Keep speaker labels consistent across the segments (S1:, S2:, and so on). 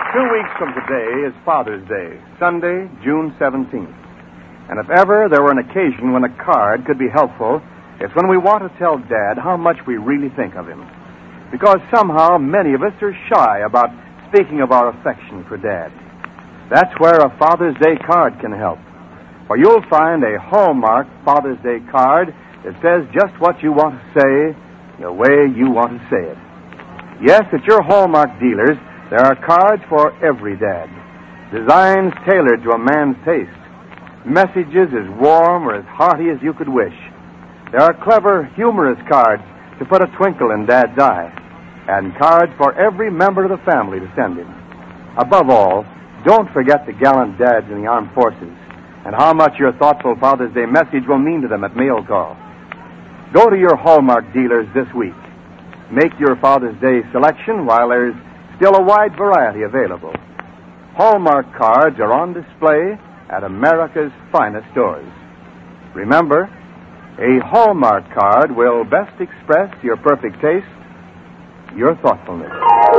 S1: 2 weeks from today is Father's Day, Sunday, June 17th. And if ever there were an occasion when a card could be helpful, it's when we want to tell Dad how much we really think of him. Because somehow many of us are shy about speaking of our affection for Dad. That's where a Father's Day card can help. For you'll find a Hallmark Father's Day card that says just what you want to say, the way you want to say it. Yes, at your Hallmark dealers, there are cards for every dad. Designs tailored to a man's taste. Messages as warm or as hearty as you could wish. There are clever, humorous cards to put a twinkle in Dad's eye. And cards for every member of the family to send him. Above all, don't forget the gallant dads in the armed forces and how much your thoughtful Father's Day message will mean to them at mail call. Go to your Hallmark dealers this week. Make your Father's Day selection while there's still a wide variety available. Hallmark cards are on display at America's finest stores. Remember, a Hallmark card will best express your perfect taste, your thoughtfulness.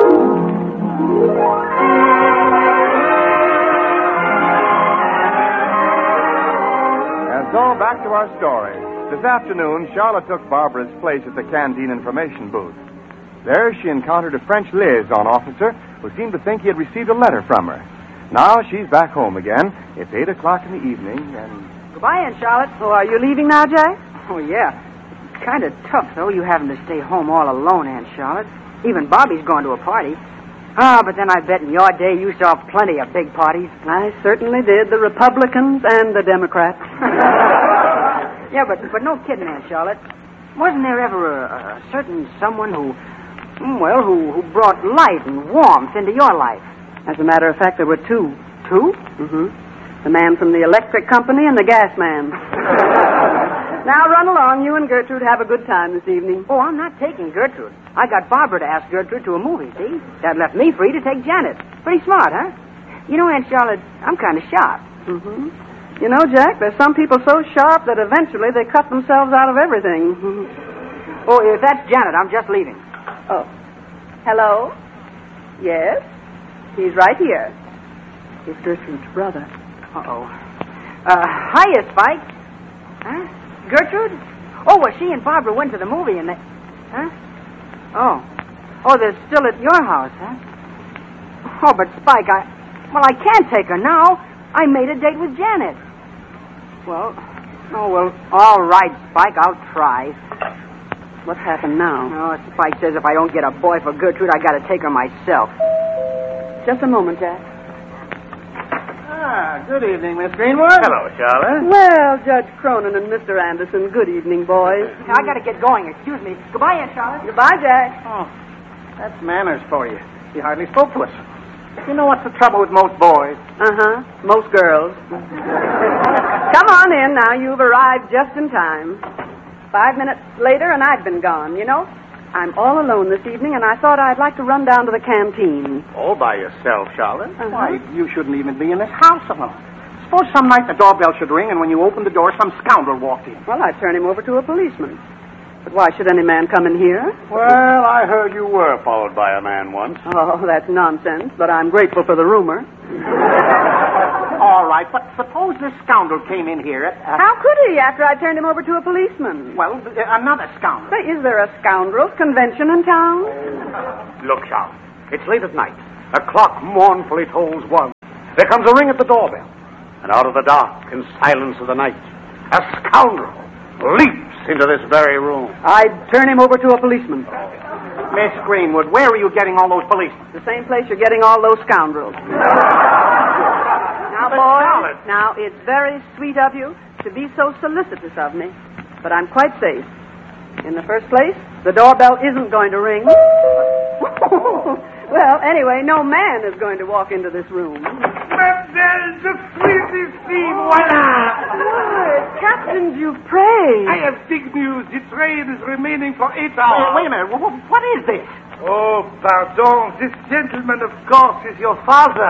S1: And so, back to our story. This afternoon, Charlotte took Barbara's place at the canteen information booth. There, she encountered a French liaison officer who seemed to think he had received a letter from her. Now she's back home again. It's 8 o'clock in the evening, and...
S2: Goodbye, Aunt Charlotte.
S3: Oh, are you leaving now, Jack?
S2: Oh, yeah. It's kind of tough, though, you having to stay home all alone, Aunt Charlotte. Even Bobby's going to a party. But then I bet in your day you saw plenty of big parties.
S3: I certainly did. The Republicans and the Democrats.
S2: Yeah, but no kidding, Aunt Charlotte. Wasn't there ever a certain someone who brought light and warmth into your life?
S3: As a matter of fact, there were two.
S2: Two?
S3: Mm-hmm. The man from the electric company and the gas man. Now run along. You and Gertrude have a good time this evening.
S2: Oh, I'm not taking Gertrude. I got Barbara to ask Gertrude to a movie, see? That left me free to take Janet. Pretty smart, huh? You know, Aunt Charlotte, I'm kind of sharp.
S3: Mm-hmm. You know, Jack, there's some people so sharp that eventually they cut themselves out of everything.
S2: Oh, if that's Janet, I'm just leaving.
S3: Oh. Hello? Yes? He's right here. It's Gertrude's brother.
S2: Uh-oh. Hiya, Spike. Huh? Gertrude? Oh, well, she and Barbara went to the movie and they... Huh? Oh, they're still at your house, huh? Oh, but Spike, I can't take her now. I made a date with Janet. Well, all right, Spike, I'll try.
S3: What happened now?
S2: Oh, Spike says if I don't get a boy for Gertrude, I gotta take her myself.
S3: Just a moment, Jack.
S4: Good evening, Miss Greenwood.
S5: Hello, Charlotte.
S3: Well, Judge Cronin and Mr. Anderson, good evening, boys.
S2: I gotta get going. Excuse me. Goodbye, Aunt Charlotte.
S3: Goodbye, Jack.
S4: Oh, that's manners for you. You hardly spoke to us. You know what's the trouble with most boys?
S3: Uh-huh. Most girls. Come on in now. You've arrived just in time. 5 minutes later, and I'd been gone, you know. I'm all alone this evening, and I thought I'd like to run down to the canteen.
S4: All by yourself, Charlotte?
S3: Uh-huh.
S4: Why, you shouldn't even be in this house alone. Suppose some night the doorbell should ring, and when you opened the door, some scoundrel walked in.
S3: Well, I'd turn him over to a policeman. But why should any man come in here?
S5: Well, I heard you were followed by a man once.
S3: Oh, that's nonsense, but I'm grateful for the rumor.
S4: All right, but suppose this scoundrel came in here at...
S3: How could he after I turned him over to a policeman?
S4: Well, another scoundrel.
S3: But is there a scoundrels convention in town?
S5: Look, Charlotte, it's late at night. A clock mournfully tolls 1. There comes a ring at the doorbell. And out of the dark and silence of the night, a scoundrel leaps into this very room.
S3: I'd turn him over to a policeman.
S4: Miss Greenwood, where are you getting all those policemen?
S3: The same place you're getting all those scoundrels. Now, boys, now, it's very sweet of you to be so solicitous of me, but I'm quite safe. In the first place, the doorbell isn't going to ring. Well, anyway, no man is going to walk into this room.
S6: Mademoiselle, je suis ici, voilà!
S3: Good, Captain Dupree.
S6: I have big news. The train is remaining for 8 hours.
S4: Wait a minute. What is this?
S6: Oh, pardon. This gentleman, of course, is your father.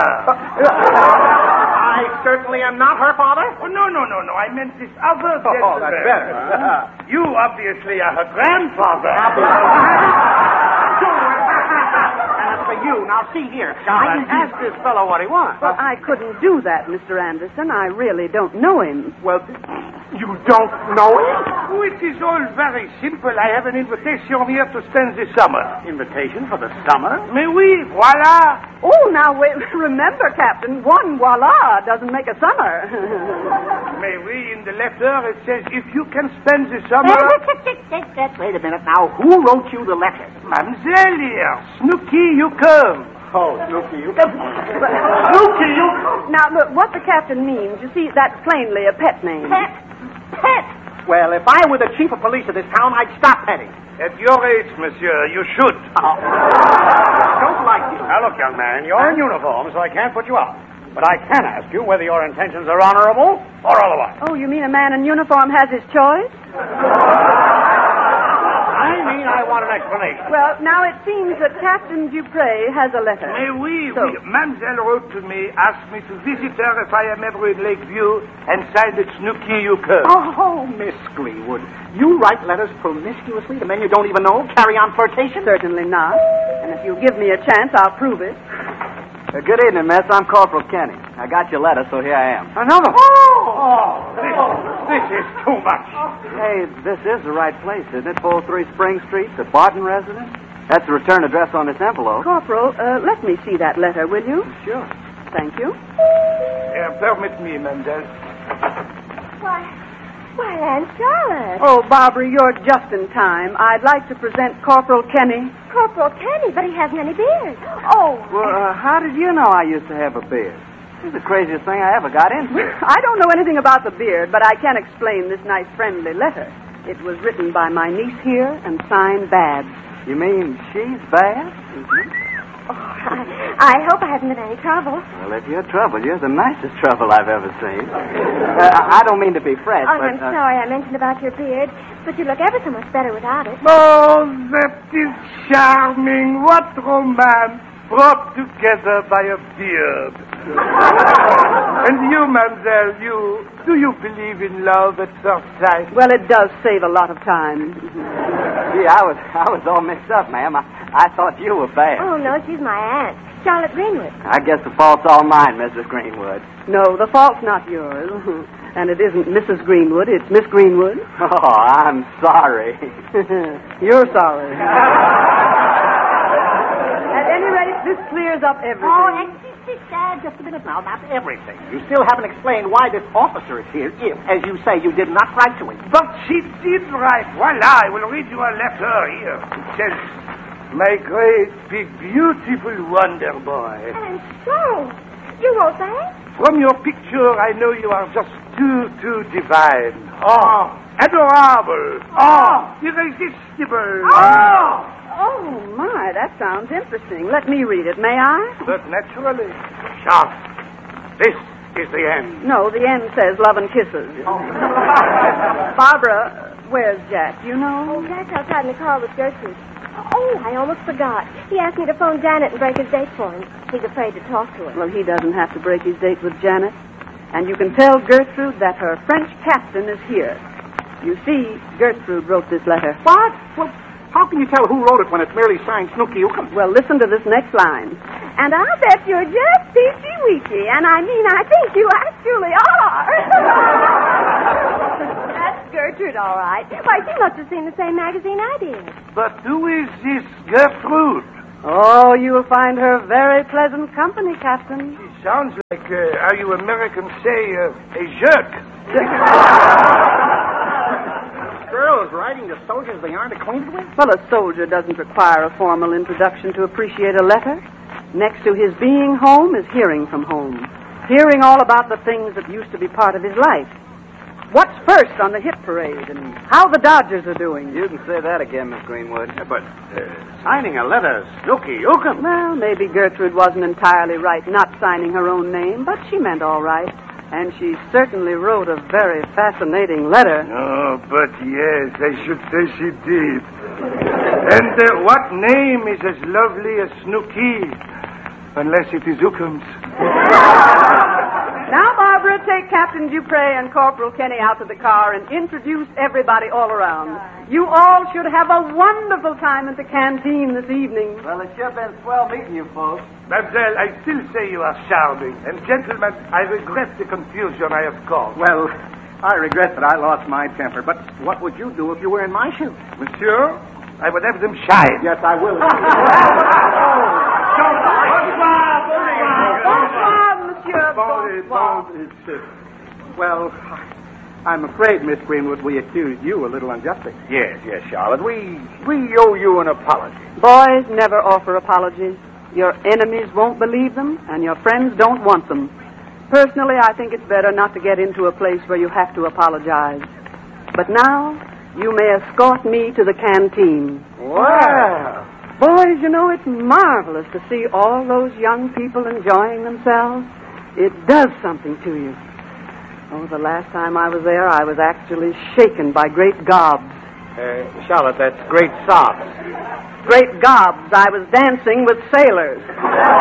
S4: I certainly am not her father.
S6: Oh, no. I meant this other gentleman.
S4: Oh, that's better.
S6: You obviously are her grandfather.
S4: And it's for you. Now, see here.
S5: Ask this fellow what he wants.
S3: Well, I couldn't do that, Mr. Anderson. I really don't know him.
S4: Well, you don't know him?
S6: Oh, it is all very simple. I have an invitation here to spend the summer.
S5: Invitation for the summer?
S6: Mais oui, voilà.
S3: Oh, now, wait, remember, Captain, one voila doesn't make a summer.
S6: Mais oui, in the letter it says if you can spend the summer...
S4: Wait a minute now. Who wrote you the letter?
S6: Mademoiselle here. Snooky, you come.
S4: Oh, Snooky, you come. Snooky, you come.
S3: Now, look, what the captain means, you see, that's plainly a pet name.
S4: Pet? Well, if I were the chief of police of this town, I'd stop petting.
S6: At your age, monsieur, you should.
S4: Don't like you.
S5: Now, look, young man, you're in uniform, so I can't put you out. But I can ask you whether your intentions are honorable or otherwise.
S3: Oh, you mean a man in uniform has his choice?
S5: I want an explanation.
S3: Well, now it seems that Captain Dupre has a letter.
S6: Mais oui,
S3: So-
S6: oui. Mademoiselle wrote to me, asked me to visit her if I am ever in Lakeview, and signed it Snooky, you come.
S4: Oh, Miss Greenwood, you write letters promiscuously to men you don't even know? Carry on flirtation?
S3: Certainly not. And if you'll give me a chance, I'll prove it.
S1: Good evening, miss. I'm Corporal Kenny. I got your letter, so here I am.
S5: Another? This is too much.
S1: Hey, this is the right place, isn't it? 403 Spring Street, the Barton residence? That's the return address on this envelope.
S3: Corporal, let me see that letter, will you?
S1: Sure.
S3: Thank you.
S6: Permit me, mademoiselle.
S7: Why, Aunt Charlotte.
S3: Oh, Barbara, you're just in time. I'd like to present Corporal Kenny.
S7: Corporal Kenny, but he hasn't any beard. Oh.
S1: Well, how did you know I used to have a beard? This is the craziest thing I ever got into.
S3: I don't know anything about the beard, but I can explain this nice friendly letter. It was written by my niece here and signed Babs.
S1: You mean she's bad?
S7: Oh, I hope I haven't been any trouble.
S1: Well, if you're trouble, you're the nicest trouble I've ever seen. I don't mean to be fresh,
S7: Oh,
S1: but...
S7: I'm sorry I mentioned about your beard, but you look ever so much better without it.
S6: Oh, that is charming. What romance brought together by a beard. And you, mademoiselle, do you believe in love at first sight?
S3: Well, it does save a lot of time.
S1: Gee, I was all mixed up, ma'am. I thought you were bad.
S7: Oh, no, she's my aunt, Charlotte Greenwood.
S1: I guess the fault's all mine, Mrs. Greenwood.
S3: No, the fault's not yours. And it isn't Mrs. Greenwood, it's Miss Greenwood.
S1: Oh, I'm sorry.
S3: You're sorry. At any rate, this clears up everything.
S4: Oh, just a minute now. Not everything. You still haven't explained why this officer is here if, as you say, you did not write to him.
S6: But she did write. Voila, I will read you a letter here. It says, my great, big, beautiful wonder boy.
S7: And so, you wrote that?
S6: From your picture, I know you are just too divine. Oh, adorable. Oh, irresistible.
S3: Oh, my, that sounds interesting. Let me read it, may I?
S6: But naturally.
S5: Charlotte, this is the end.
S3: No, the end says love and kisses. Barbara, where's Jack? You know?
S7: Oh, Jack's outside in the car with Gertrude. Oh, I almost forgot. He asked me to phone Janet and break his date for him. He's afraid to talk to her.
S3: Well, he doesn't have to break his date with Janet. And you can tell Gertrude that her French captain is here. You see, Gertrude wrote this letter.
S4: What? Well, how can you tell who wrote it when it's merely signed Snooky Ukum?
S3: Well, listen to this next line. And I'll bet you're just peachy-weachy. And I mean, I think you actually are.
S7: That's Gertrude, all right. Why, she must have seen the same magazine I did.
S6: But who is this Gertrude?
S3: Oh, you'll find her very pleasant company, Captain.
S6: She sounds like, how you Americans say, a jerk.
S4: Girls writing to soldiers they aren't acquainted with?
S3: Well, a soldier doesn't require a formal introduction to appreciate a letter. Next to his being home is hearing from home. Hearing all about the things that used to be part of his life. What's first on the hit parade and how the Dodgers are doing.
S1: You can say that again, Miss Greenwood.
S5: But signing a letter, Snooky Ukum.
S3: Well, maybe Gertrude wasn't entirely right not signing her own name, but she meant all right. And she certainly wrote a very fascinating letter.
S6: Oh, but yes, I should say she did. And what name is as lovely as Snooky? Unless it is Ukum's.
S3: Now, Barbara, take Captain Dupre and Corporal Kenny out to the car and introduce everybody all around. You all should have a wonderful time at the canteen this evening.
S4: Well, it sure been swell meeting you folks.
S6: Mademoiselle, I still say you are charming. And gentlemen, I regret the confusion I have caused.
S4: Well, I regret that I lost my temper, but what would you do if you were in my shoes?
S6: Monsieur, I would have them shine.
S4: Yes, I will. Well, I'm afraid, Miss Greenwood, we accused you a little unjustly.
S5: Yes, Charlotte. We owe you an apology.
S3: Boys never offer apologies. Your enemies won't believe them, and your friends don't want them. Personally, I think it's better not to get into a place where you have to apologize. But now, you may escort me to the canteen.
S5: Wow.
S3: Boys, you know, it's marvelous to see all those young people enjoying themselves. It does something to you. Oh, the last time I was there, I was actually shaken by great gobs.
S5: Charlotte, that's great sobs.
S3: Great gobs. I was dancing with sailors.